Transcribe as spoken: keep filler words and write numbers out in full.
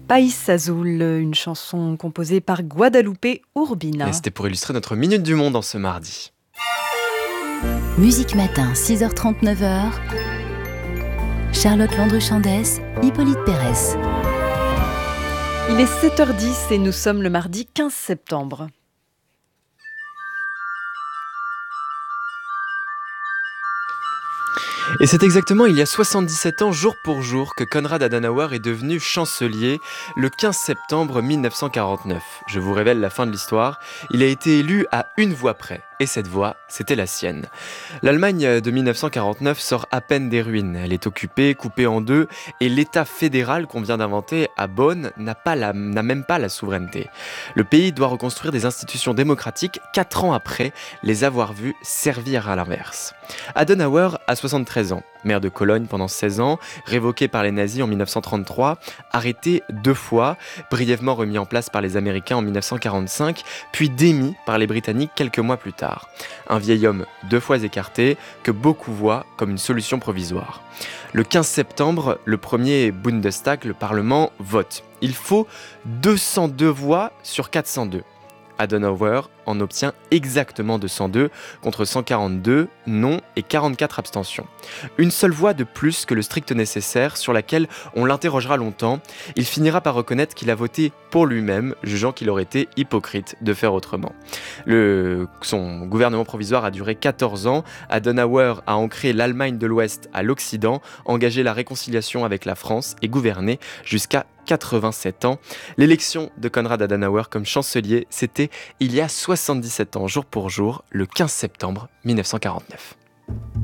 País Azul, une chanson composée par Guadalupe Urbina. Et c'était pour illustrer notre Minute du Monde en ce mardi. Musique Matin, six heures trente, neuf heures. Charlotte Landru-Chandès, Hippolyte Pérez. Il est sept heures dix et nous sommes le mardi quinze septembre. Et c'est exactement il y a soixante-dix-sept ans, jour pour jour, que Konrad Adenauer est devenu chancelier, le quinze septembre mille neuf cent quarante-neuf. Je vous révèle la fin de l'histoire. Il a été élu à une voix près. Et cette voix, c'était la sienne. L'Allemagne de mille neuf cent quarante-neuf sort à peine des ruines. Elle est occupée, coupée en deux, et l'État fédéral qu'on vient d'inventer à Bonn n'a, pas la, n'a même pas la souveraineté. Le pays doit reconstruire des institutions démocratiques quatre ans après les avoir vues servir à l'inverse. Adenauer a soixante-treize ans, maire de Cologne pendant seize ans, révoqué par les nazis en mille neuf cent trente-trois, arrêté deux fois, brièvement remis en place par les Américains en mille neuf cent quarante-cinq, puis démis par les Britanniques quelques mois plus tard. Un vieil homme deux fois écarté que beaucoup voient comme une solution provisoire. Le quinze septembre, le premier Bundestag, le Parlement, vote. Il faut deux cent deux voix sur quatre cent deux. Adenauer en obtient exactement deux cent deux contre cent quarante-deux non et quarante-quatre abstentions. Une seule voix de plus que le strict nécessaire sur laquelle on l'interrogera longtemps. Il finira par reconnaître qu'il a voté pour lui-même, jugeant qu'il aurait été hypocrite de faire autrement. Le, son gouvernement provisoire a duré quatorze ans. Adenauer a ancré l'Allemagne de l'Ouest à l'Occident, engagé la réconciliation avec la France et gouverné jusqu'à quatre-vingt-sept ans. L'élection de Konrad Adenauer comme chancelier, c'était il y a soixante-dix-sept ans, jour pour jour, le quinze septembre mille neuf cent quarante-neuf.